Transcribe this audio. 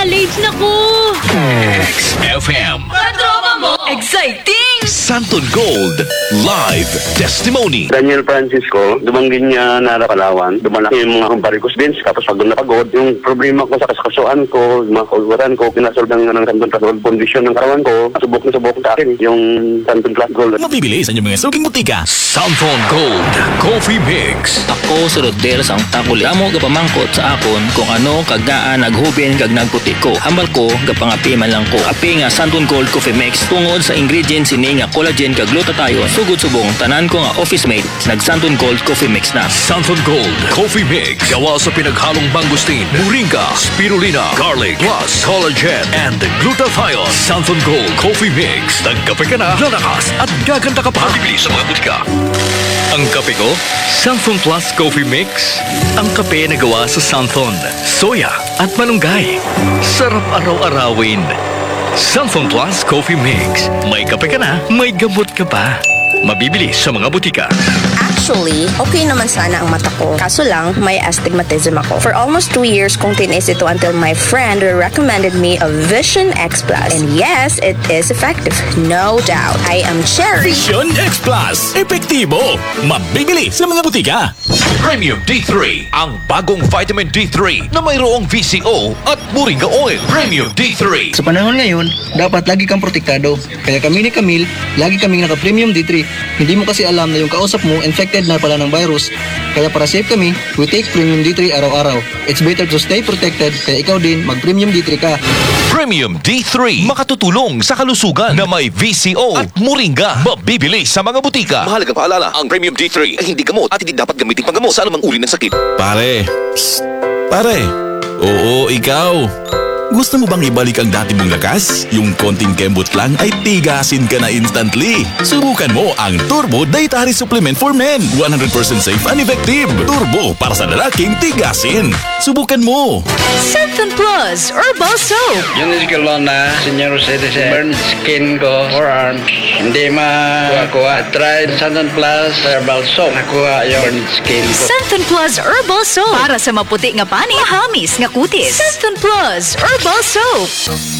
college na ko. XFM Patropa mo! Exciting! Santon Gold Live Testimony. Daniel Francisco, dumanggin niya na Palawan. Dumalaki yung mga varicose veins. Tapos pagod na pagod, yung problema ko sa kasukasuan ko, yung mga kauluran ko, pinasolve ng Santon Plus Gold condition ng katawan ko. Subok na subok sa akin yung Santon Plus Gold. Mabibili sa inyong mga suking butika. Santon Gold Coffee Mix. Ako sulod del sa ang takuli. Amo gapamangkot sa akon kung ano kagdaan naghubin kag nagputi ko. Hambal ko gapangapi man lang ko. Api nga Santon Gold Coffee Mix tungod sa ingredients ini nga collagen kag glutathione. Sugod subong tanan ko nga office mate nag Santon Gold Coffee Mix na. Santon Gold Coffee Mix. Gawa sa pinaghalong mangustin, moringa, spirulina, garlic, plus collagen and glutathione. Santon Gold Coffee Mix. Nagkape ka na, lalakas at gaganda ka pa. Bibili sa mga butika. Ang kape ko, Santon Plus Coffee Mix. Ang kape na gawa sa Santon, soya at malunggay. Sarap araw-arawin. Santon Plus Coffee Mix. May kape ka na, may gamot ka pa. Mabibili sa mga butika. Actually, okay naman sana ang mata ko. Kaso lang, may astigmatism ako. For almost 2 years kong tinis ito until my friend recommended me a Vision X Plus. And yes, it is effective. No doubt. I am Cherry. Vision X Plus. Epektibo. Mabibili sa mga butika. Premium D3. Ang bagong vitamin D3 na mayroong VCO at Moringa Oil. Premium D3. Sa panahon ngayon, dapat lagi kang protektado. Kaya kami ni Camille, lagi kaming naka-Premium D3. Hindi mo kasi alam na yung kausap mo infected na pala ng virus. Kaya para safe kami, we take Premium D3 araw-araw. It's better to stay protected, kaya ikaw din mag-Premium D3 ka. Premium D3. Makatutulong sa kalusugan na may VCO at Moringa. Mabibili sa mga butika. Mahalagang paalala, ang Premium D3 ay hindi gamot at hindi dapat gamitin panggamot sa anumang uri ng sakit. Pare. Psst. Pare. Oo, ikaw. Gusto mo bang ibalik ang dati mong lakas? Yung konting kembot lang ay tigasin ka na instantly. Subukan mo ang Turbo Dietary Supplement for Men. 100% safe and effective. Turbo para sa lalaking tigasin. Subukan mo. Santon Plus Herbal Soap. Yun is kalon na senior citizen. Burn skin ko, forearms. Hindi makuha. Try Santon Plus Herbal Soap. Nakuha yung burn skin ko. Santon Plus Herbal Soap. Para sa maputi nga pani, mahamis nga kutis. Santon Plus Herbal Soap.